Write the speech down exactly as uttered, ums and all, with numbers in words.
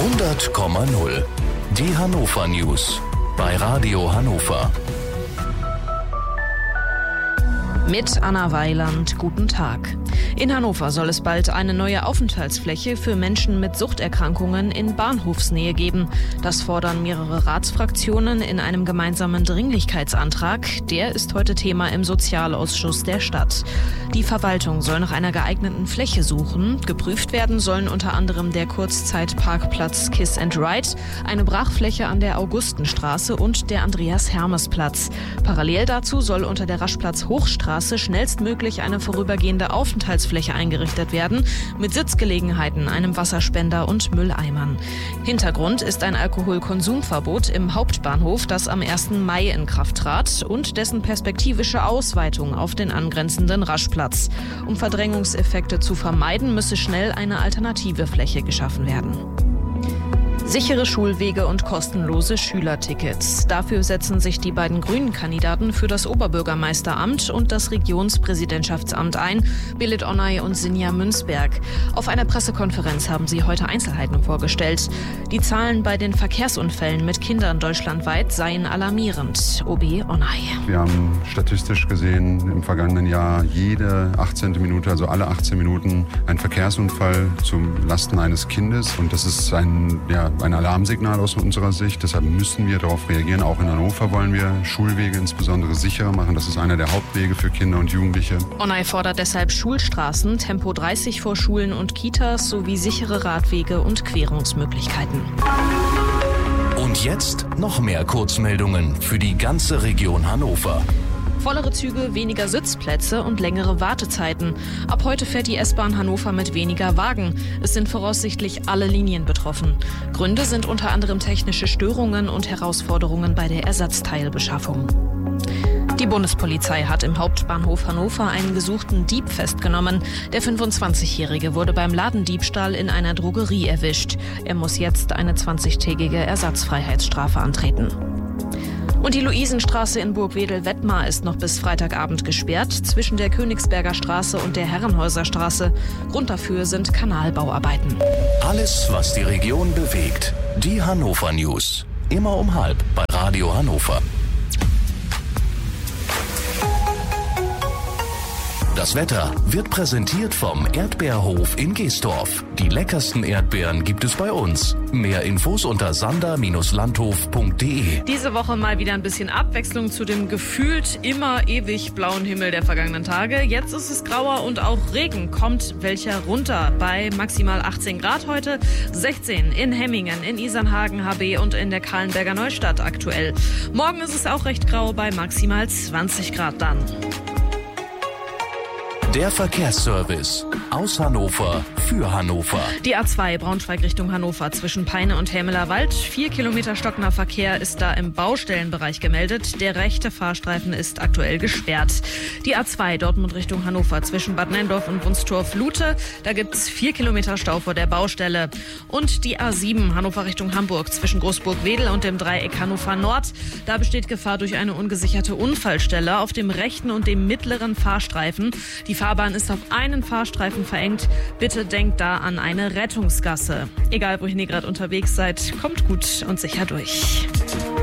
hundert Komma null. Die Hannover News bei Radio Hannover. Mit Anna Weiland, guten Tag. In Hannover soll es bald eine neue Aufenthaltsfläche für Menschen mit Suchterkrankungen in Bahnhofsnähe geben. Das fordern mehrere Ratsfraktionen in einem gemeinsamen Dringlichkeitsantrag. Der ist heute Thema im Sozialausschuss der Stadt. Die Verwaltung soll nach einer geeigneten Fläche suchen. Geprüft werden sollen unter anderem der Kurzzeitparkplatz Kiss and Ride, eine Brachfläche an der Augustenstraße und der Andreas-Hermes-Platz. Parallel dazu soll unter der Raschplatz-Hochstraße schnellstmöglich eine vorübergehende Aufenthaltsfläche eingerichtet werden, mit Sitzgelegenheiten, einem Wasserspender und Mülleimern. Hintergrund ist ein Alkoholkonsumverbot im Hauptbahnhof, das am ersten Mai in Kraft trat, und dessen perspektivische Ausweitung auf den angrenzenden Raschplatz. Um Verdrängungseffekte zu vermeiden, müsse schnell eine alternative Fläche geschaffen werden. Sichere Schulwege und kostenlose Schülertickets. Dafür setzen sich die beiden grünen Kandidaten für das Oberbürgermeisteramt und das Regionspräsidentschaftsamt ein, Belit Onay und Sinja Münzberg. Auf einer Pressekonferenz haben sie heute Einzelheiten vorgestellt. Die Zahlen bei den Verkehrsunfällen mit Kindern deutschlandweit seien alarmierend. O B Onay. Wir haben statistisch gesehen im vergangenen Jahr jede achtzehnte Minute, also alle achtzehn Minuten, ein Verkehrsunfall zum Lasten eines Kindes. Und das ist ein, ja, ein Alarmsignal aus unserer Sicht. Deshalb müssen wir darauf reagieren. Auch in Hannover wollen wir Schulwege insbesondere sicherer machen. Das ist einer der Hauptwege für Kinder und Jugendliche. Onay fordert deshalb Schulstraßen, Tempo dreißig vor Schulen und Kitas sowie sichere Radwege und Querungsmöglichkeiten. Und jetzt noch mehr Kurzmeldungen für die ganze Region Hannover. Vollere Züge, weniger Sitzplätze und längere Wartezeiten. Ab heute fährt die S-Bahn Hannover mit weniger Wagen. Es sind voraussichtlich alle Linien betroffen. Gründe sind unter anderem technische Störungen und Herausforderungen bei der Ersatzteilbeschaffung. Die Bundespolizei hat im Hauptbahnhof Hannover einen gesuchten Dieb festgenommen. Der fünfundzwanzigjährige wurde beim Ladendiebstahl in einer Drogerie erwischt. Er muss jetzt eine zwanzigtägige Ersatzfreiheitsstrafe antreten. Und die Luisenstraße in Burgwedel-Wettmar ist noch bis Freitagabend gesperrt, zwischen der Königsberger Straße und der Herrenhäuser-Straße. Grund dafür sind Kanalbauarbeiten. Alles, was die Region bewegt. Die Hannover News. Immer um halb bei Radio Hannover. Das Wetter wird präsentiert vom Erdbeerhof in Geestorf. Die leckersten Erdbeeren gibt es bei uns. Mehr Infos unter sander Bindestrich landhof Punkt de. Diese Woche mal wieder ein bisschen Abwechslung zu dem gefühlt immer ewig blauen Himmel der vergangenen Tage. Jetzt ist es grauer und auch Regen kommt welcher runter. Bei maximal achtzehn Grad heute, sechzehn in Hemmingen, in Isernhagen, H B und in der Kahlenberger Neustadt aktuell. Morgen ist es auch recht grau bei maximal zwanzig Grad dann. Der Verkehrsservice aus Hannover für Hannover. Die A zwei Braunschweig Richtung Hannover zwischen Peine und Hämelerwald. Vier Kilometer stockender Verkehr ist da im Baustellenbereich gemeldet. Der rechte Fahrstreifen ist aktuell gesperrt. Die A zwei Dortmund Richtung Hannover zwischen Bad Nenndorf und Wunstorf-Lute. Da gibt's vier Kilometer Stau vor der Baustelle. Und die A sieben Hannover Richtung Hamburg zwischen Großburg-Wedel und dem Dreieck Hannover Nord. Da besteht Gefahr durch eine ungesicherte Unfallstelle auf dem rechten und dem mittleren Fahrstreifen. Die Fahrbahn ist auf einen Fahrstreifen verengt. Bitte denkt da an eine Rettungsgasse. Egal, wohin ihr gerade unterwegs seid, kommt gut und sicher durch.